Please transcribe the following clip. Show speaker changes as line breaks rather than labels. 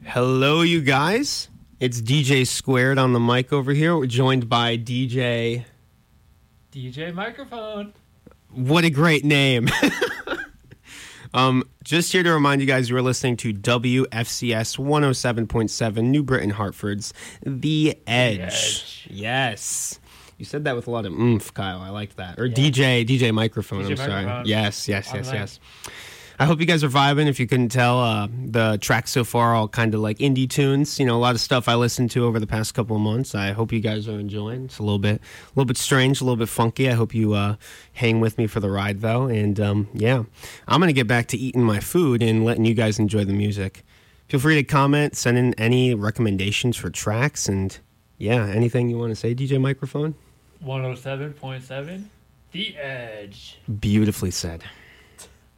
Hello, you guys. It's DJ Squared on the mic over here. We're joined by DJ
Microphone.
What a great name. Just here to remind you guys, you are listening to WFCS 107.7 New Britain, Hartford's The Edge. Yes. You said that with a lot of oomph, Kyle. I liked that. Or yeah. DJ Microphone, I'm sorry. Yes. I hope you guys are vibing. If you couldn't tell, the tracks so far are all kind of like indie tunes. You know, a lot of stuff I listened to over the past couple of months. I hope you guys are enjoying. It's a little bit strange, a little bit funky. I hope you hang with me for the ride, though. And yeah, I'm gonna get back to eating my food and letting you guys enjoy the music. Feel free to comment, send in any recommendations for tracks, and yeah, anything you want to say, DJ Microphone.
107.7, The Edge.
Beautifully said.